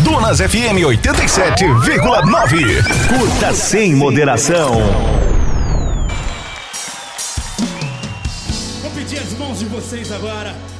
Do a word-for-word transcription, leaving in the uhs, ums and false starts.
Amazonas F M oitenta e sete vírgula nove. Curta sem moderação. Vou pedir as mãos de vocês agora.